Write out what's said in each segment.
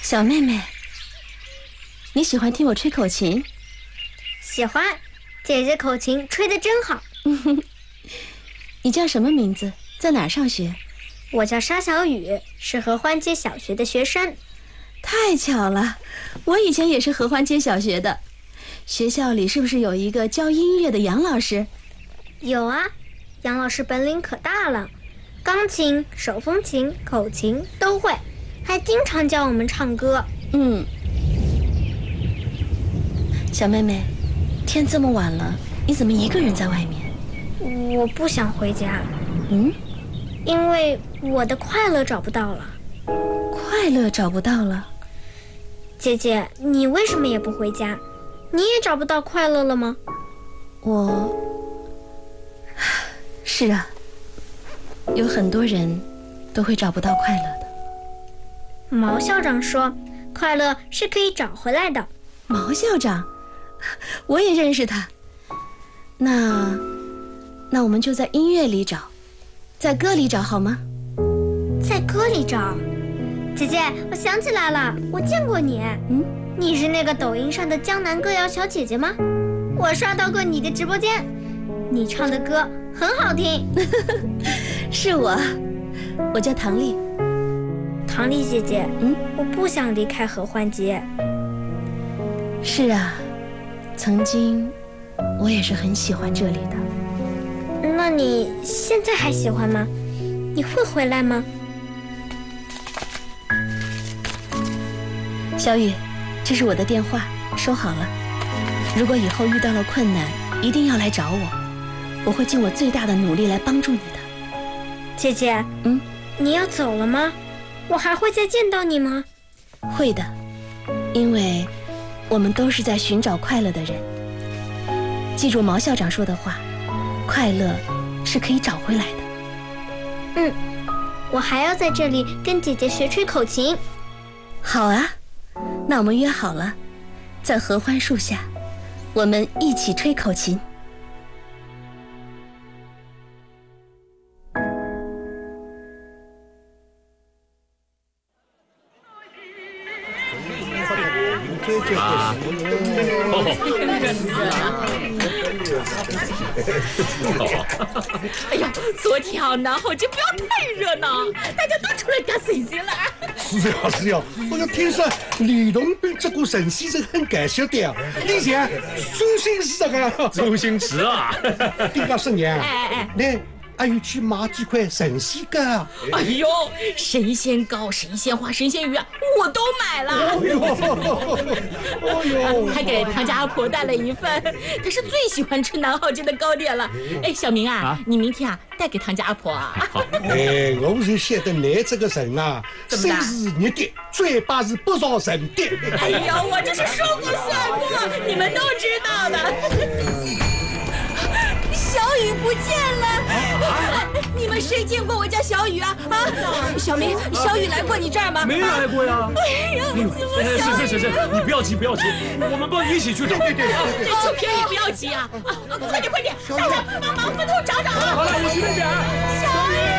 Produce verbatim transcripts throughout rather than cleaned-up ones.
小妹妹，你喜欢听我吹口琴？ 喜欢，姐姐口琴吹得真好。 你叫什么名字？在哪儿上学？ 我叫沙小雨，是合欢街小学的学生。 太巧了，我以前也是合欢街小学的。学校里是不是有一个教音乐的杨老师？ 有啊，杨老师本领可大了，钢琴、手风琴、口琴都会，还经常教我们唱歌。 嗯，小妹妹，天这么晚了，你怎么一个人在外面？ 我不想回家。 嗯， 因为我的快乐找不到了。 快乐找不到了？ 姐姐，你为什么也不回家？你也找不到快乐了吗？ 我……是啊，有很多人都会找不到快乐的。 毛校长说，快乐是可以找回来的。 毛校长，我也认识他。那……那我们就在音乐里找，在歌里找好吗？ 在歌里找？姐姐，我想起来了，我见过你。 嗯， 你是那个抖音上的江南歌谣小姐姐吗？我刷到过你的直播间，你唱的歌很好听。 是我，我叫唐丽。 唐丽姐姐， 嗯， 我不想离开合欢街。 是啊，曾经我也是很喜欢这里的。 那你现在还喜欢吗？你会回来吗？ 小雨，这是我的电话，收好了。如果以后遇到了困难，一定要来找我，我会尽我最大的努力来帮助你的。 姐姐， 嗯， 你要走了吗？我还会再见到你吗？ 会的，因为我们都是在寻找快乐的人。记住毛校长说的话，快乐是可以找回来的。 嗯，我还要在这里跟姐姐学吹口琴。 好啊，那我们约好了，在合欢树下，我们一起吹口琴。 啊！ 哦，哎呀，昨天啊，南好街不要太热闹，大家都出来干神仙了。 是呀是呀，我要听说李同斌这个神仙是很感谢的啊。以前周星驰这个周星驰啊， 对吧？是娘。 哎哎哎， 那还有去买几块神仙糕啊？ 哎呦，神仙糕、神仙花、神仙鱼啊，我都买了。 哎呦，哎呦， 还给唐家阿婆带了一份，她是最喜欢吃南好街的糕点了。哎，小明啊，啊你明天啊带给唐家阿婆啊。 哎，我就晓得你这个人啊，心是热的，嘴巴是不饶人的。 哎呀，我这是说过算过，你们都知道的。小雨不见了，啊、你们谁见过我家小雨啊？啊，小明，小雨来过你这儿吗？ 没来过呀。 哎呀， 是是是是，你不要急不要急，我们帮你一起去找。 对对对对， 就便宜不要急啊！啊，快点快点，大家帮忙分头找找啊！ 好了，我去那边。 小雨，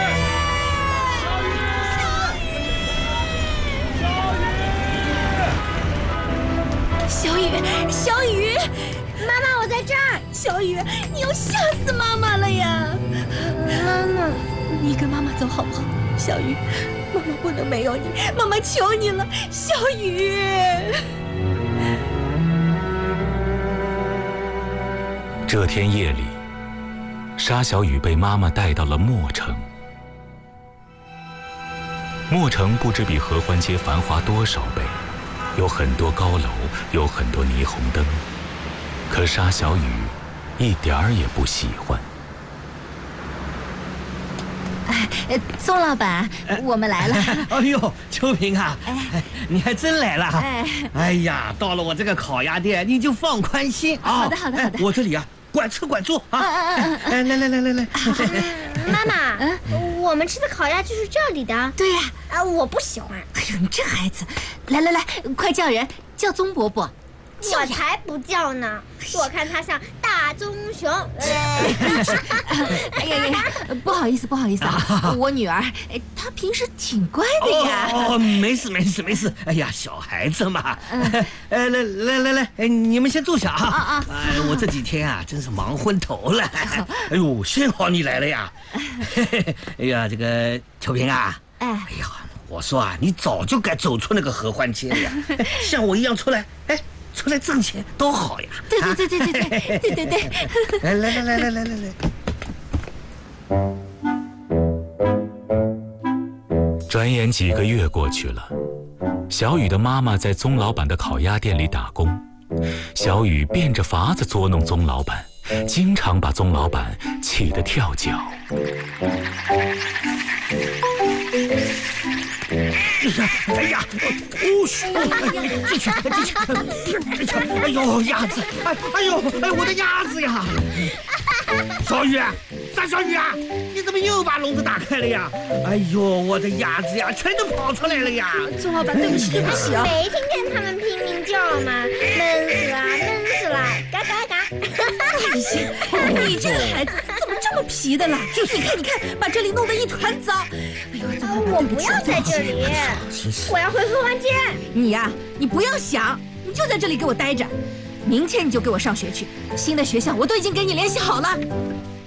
小雨，小雨，小雨。 妈妈，我在这儿。 小雨，你要吓死妈妈了呀！ 妈妈， 你跟妈妈走好不好？小雨，妈妈不能没有你，妈妈求你了，小雨。 这天夜里，沙小雨被妈妈带到了墨城。墨城不知比合欢街繁华多少倍，有很多高楼，有很多霓虹灯。可沙小雨一点儿也不喜欢。 哎，宋老板，我们来了。 哎呦，秋萍啊，哎，你还真来了。 哎， 哎呀，到了我这个烤鸭店，你就放宽心啊。 好的，好的，好的。 我这里啊，管吃管住啊。哎，来来来来来。 妈妈，嗯，我们吃的烤鸭就是这里的。 对呀。 啊，我不喜欢。 哎呦，你这孩子，来来来，快叫人，叫宗伯伯。 我才不叫呢！我看他像大棕熊。 哎呀呀，不好意思，不好意思啊，我女儿他平时挺乖的呀。 哦，没事没事没事。哎呀，小孩子嘛。嗯。呃，来来来来，哎，你们先坐下啊。啊啊。哎，我这几天啊，真是忙昏头了。哎呦，幸好你来了呀。哎呀，这个秋萍啊。哎。哎呀，我说啊，你早就该走出那个合欢街了呀。像我一样出来，哎。出来挣钱多好呀！ 对对对对对对对对对！ 来来来来来来来来！ 转眼几个月过去了，小雨的妈妈在宗老板的烤鸭店里打工，小雨变着法子捉弄宗老板，经常把宗老板气得跳脚。 哎呀，呼嘘！进去，进去，进去！哎呦，鸭子！哎，哎呦，哎，我的鸭子呀！小雨，三小雨啊，你怎么又把笼子打开了呀？哎呦，我的鸭子呀，全都跑出来了呀！ 宗老板，对不起，对不起啊！ 没听见他们拼命叫吗？闷死了，闷死了，嘎嘎嘎！ 哎呀，你这个孩子怎么这么皮的啦？你看，你看，把这里弄得一团糟。哎呦，宗老板， 我不要在这里，我要回合欢街。 你呀，你不要想，你就在这里给我待着。明天你就给我上学去，新的学校我都已经给你联系好了。